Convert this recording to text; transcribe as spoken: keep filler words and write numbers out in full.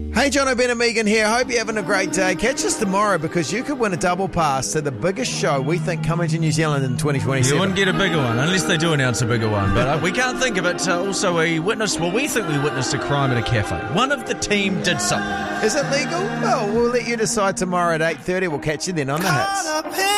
Hey, John O'Ben and Megan here. Hope you're having a great day. Catch us tomorrow because you could win a double pass to the biggest show we think coming to New Zealand in twenty twenty-seven. You wouldn't get a bigger one unless they do announce a bigger one. But uh, we can't think of it. Uh, also, we witnessed, well, we think we witnessed a crime at a cafe. One of the team did something. Is it legal? Well, we'll let you decide tomorrow at eight thirty. We'll catch you then on The Hits.